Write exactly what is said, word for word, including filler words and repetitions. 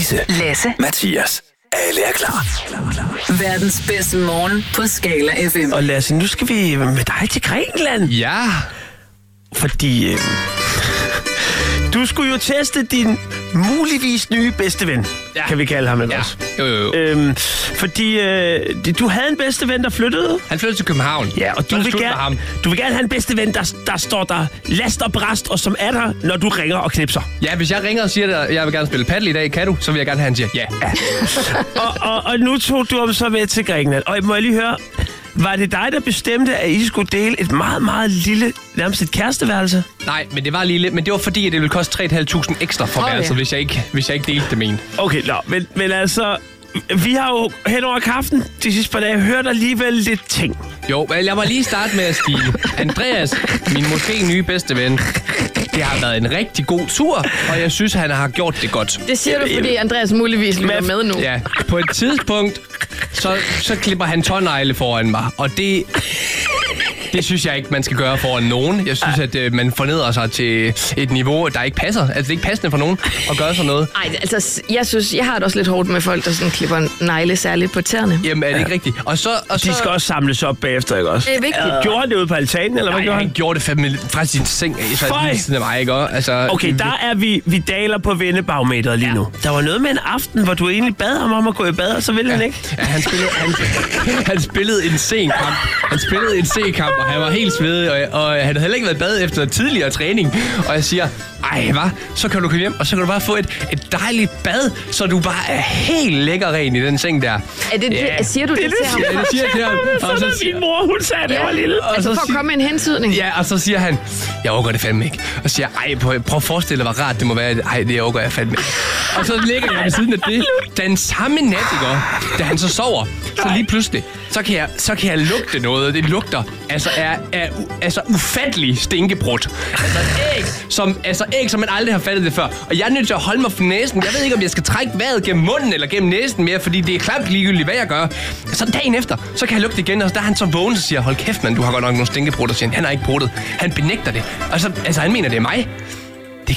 Louise, Lasse, Mathias. Alle er klar. verdens bedste morgen på Skala F M. Og Lasse, nu skal vi med dig til Grækenland. Ja. Fordi øh, du skulle jo teste din muligvis nye bedste ven. Ja. Kan vi kalde ham, ikke Ja. også? Jo, jo, jo. Øhm, fordi øh, du havde en bedste ven, der flyttede. Han flyttede til København. Ja, og Så du er det vil, slut med gerne, ham. du vil gerne have en bedste ven, der, der står der last og brast, og som er der, når du ringer og knipser. Ja, hvis jeg ringer og siger, at jeg vil gerne spille paddle i dag, kan du? Så vil jeg gerne have, han siger ja. ja. og, og, og nu tog du ham så med til Grækenland. Og må jeg lige høre, var det dig, der bestemte, at I skulle dele et meget, meget lille, nærmest et kæresteværelse? Nej, men det var lille, men det var fordi, at det ville koste tre tusind fem hundrede ekstra for Oh, værelset, ja. hvis jeg ikke, hvis jeg ikke delte det med en. Okay, nå, men, men altså, vi har jo hen over kaffen de sidste par dage hørt alligevel lidt ting. Jo, men jeg må lige starte med at sige, Andreas, min måske nye bedste ven, det har været en rigtig god tur, og jeg synes, han har gjort det godt. Det siger du, fordi Andreas muligvis lytter med nu. Ja, på et tidspunkt, så, så klipper han tånegle foran mig, og det... Det synes jeg ikke, man skal gøre foran nogen. Jeg synes, at øh, man fornedrer sig til et niveau, der ikke passer. Altså, det er ikke passende for nogen at gøre sådan noget. Ej, altså, jeg synes, jeg har det også lidt hårdt med folk, der sådan klipper negle, særligt på tæerne. Jamen, er det ikke rigtigt? Og så... Og så De skal også samles op bagefter, ikke også? Det er vigtigt. Uh, gjorde han det ude på altanen, eller hvad Nej, gjorde han? han gjorde det fandme fra sin seng af, så Føj! lige siden af mig, ikke? Altså, Okay, der er vi, vi daler på vennebarometeret lige nu. Der var noget med en aften, hvor du egentlig bad ham om at gå i bad, og så ville han ikke. Ja, han spillede, han, han spillede en sen kamp. Han spillede en sen kamp, og han var helt svedig, og, og han havde heller ikke været i bad efter tidligere træning. Og jeg siger, ej, hvad? Så kan du komme hjem, og så kan du bare få et, et dejligt bad, så du bare er helt lækker ren i den seng der. Er det, Ja. det, siger du det, det til ham? Ja, det siger jeg til ham. Og Og så så siger, min mor, hun sagde, at jeg var lille. og Altså så for at siger- komme med en hensydning? Ja, og så siger han, jeg overgår det fandme ikke. Og så siger jeg, ej, prøv, prøv at forestille dig, hvor rart det må være. Ej, det overgår jeg fandme ikke. Og så ligger jeg ved siden af det. Den samme nat, ikke? Da han så sover, så lige pludselig, så kan jeg, så kan jeg lugte noget. Det lugter altså er, er u, altså ufattelig stinkebrudt. Altså æg, som, altså æg, som man aldrig har fattet det før. Og jeg er nødt til at holde mig for næsen. Jeg ved ikke, om jeg skal trække vejret gennem munden eller gennem næsen mere, fordi det er klamt ligegyldigt, hvad jeg gør. Så dagen efter, så kan jeg lugte igen, og der er han så vågen, og siger, hold kæft, mand, du har godt nok nogle stinkebrudt. Og siger, han har ikke bruttet. Han benægter det. Og så, altså, han mener, det er mig.